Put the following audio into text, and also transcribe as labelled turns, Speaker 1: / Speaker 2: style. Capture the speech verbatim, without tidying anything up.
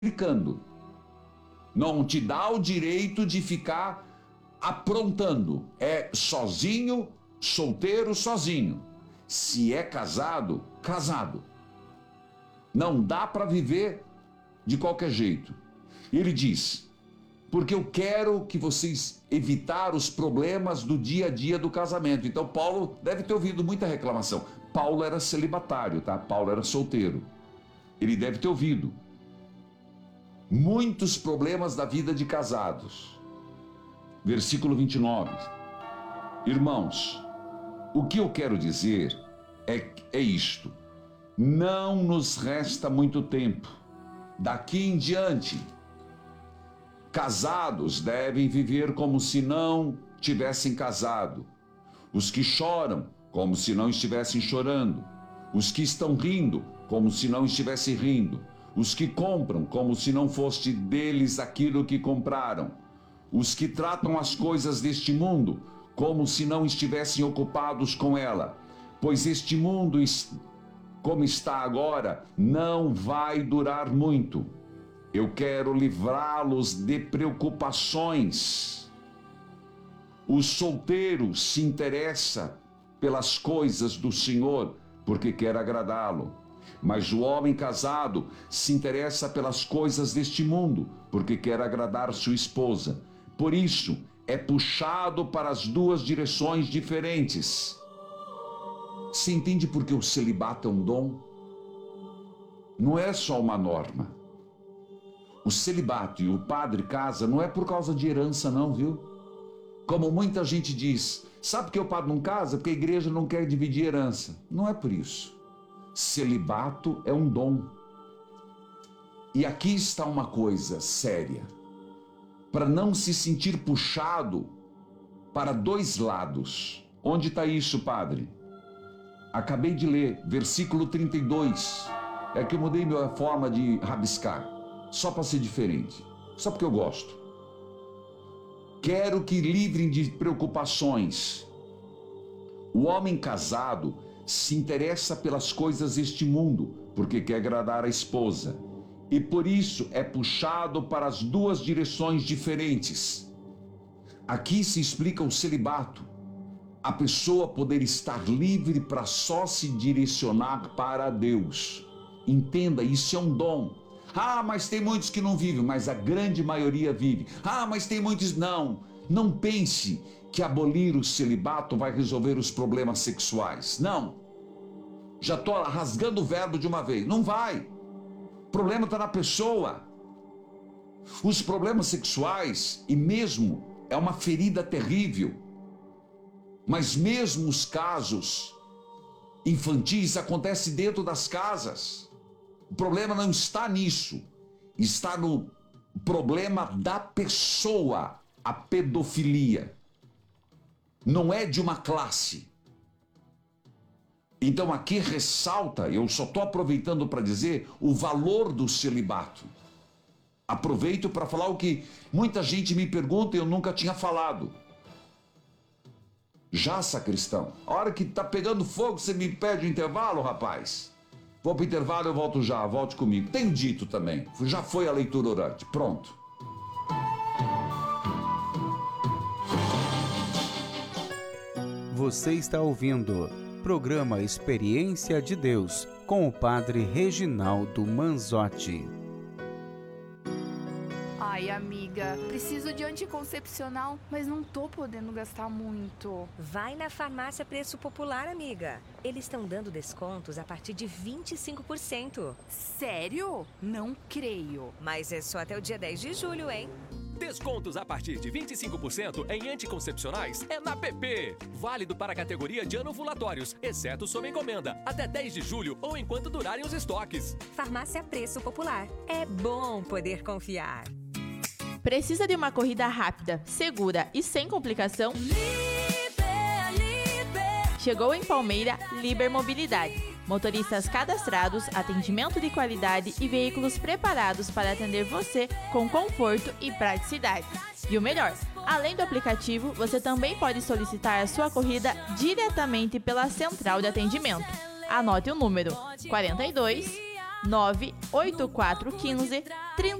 Speaker 1: explicando. Não te dá o direito de ficar aprontando. É sozinho, solteiro, sozinho. Se é casado, casado. Não dá para viver de qualquer jeito. Ele diz, porque eu quero que vocês evitar os problemas do dia a dia do casamento. Então Paulo deve ter ouvido muita reclamação. Paulo era celibatário, tá? Paulo era solteiro. Ele deve ter ouvido muitos problemas da vida de casados. Versículo vinte e nove. Irmãos, o que eu quero dizer é, é isto. Não nos resta muito tempo. Daqui em diante, casados devem viver como se não tivessem casado. Os que choram, como se não estivessem chorando. Os que estão rindo, como se não estivessem rindo. Os que compram, como se não fosse deles aquilo que compraram. Os que tratam as coisas deste mundo, como se não estivessem ocupados com ela. Pois este mundo, como está agora, não vai durar muito. Eu quero livrá-los de preocupações. O solteiro se interessa pelas coisas do Senhor, porque quer agradá-lo. Mas o homem casado se interessa pelas coisas deste mundo, porque quer agradar sua esposa. Por isso, é puxado para as duas direções diferentes. Se entende por que o celibato é um dom? Não é só uma norma. O celibato e o padre casa não é por causa de herança não, viu? Como muita gente diz, sabe por que o padre não casa? Porque a igreja não quer dividir herança. Não é por isso. Celibato é um dom. E aqui está uma coisa séria. Para não se sentir puxado para dois lados. Onde está isso, padre? Acabei de ler, versículo trinta e dois. É que eu mudei minha forma de rabiscar. Só para ser diferente. Só porque eu gosto. Quero que livrem de preocupações. O homem casado se interessa pelas coisas deste mundo, porque quer agradar a esposa. E por isso é puxado para as duas direções diferentes. Aqui se explica o celibato. A pessoa poder estar livre para só se direcionar para Deus. Entenda, isso é um dom. Ah, mas tem muitos que não vivem, mas a grande maioria vive. Ah, mas tem muitos... Não, não pense que abolir o celibato vai resolver os problemas sexuais. Não. Já estou rasgando o verbo de uma vez. Não vai. O problema está na pessoa. Os problemas sexuais, e mesmo, é uma ferida terrível. Mas mesmo os casos infantis acontecem dentro das casas. O problema não está nisso. Está no problema da pessoa, a pedofilia. Não é de uma classe. Então aqui ressalta, eu só estou aproveitando para dizer o valor do celibato. Aproveito para falar o que muita gente me pergunta e eu nunca tinha falado. Já, sacristão, a hora que tá pegando fogo, você me pede o intervalo, rapaz? Vou pro intervalo, eu volto já, volte comigo. Tenho dito também, já foi a leitura orante, pronto.
Speaker 2: Você está ouvindo programa Experiência de Deus com o padre Reginaldo Manzotti.
Speaker 3: Ai, amiga, preciso de anticoncepcional, mas não tô podendo gastar muito.
Speaker 4: Vai na Farmácia Preço Popular, amiga. Eles estão dando descontos a partir de vinte e cinco por cento.
Speaker 3: Sério? Não creio.
Speaker 4: Mas é só até o dia dez de julho, hein?
Speaker 5: Descontos a partir de vinte e cinco por cento em anticoncepcionais é na P P. Válido para a categoria de anovulatórios, exceto sob encomenda, até dez de julho ou enquanto durarem os estoques.
Speaker 4: Farmácia Preço Popular. É bom poder confiar.
Speaker 6: Precisa de uma corrida rápida, segura e sem complicação?
Speaker 7: Liber, Liber.
Speaker 6: Chegou em Palmeira Liber Mobilidade. Motoristas cadastrados, atendimento de qualidade e veículos preparados para atender você com conforto e praticidade. E o melhor, além do aplicativo, você também pode solicitar a sua corrida diretamente pela central de atendimento. Anote o número quarenta e dois, nove oito quatro um cinco,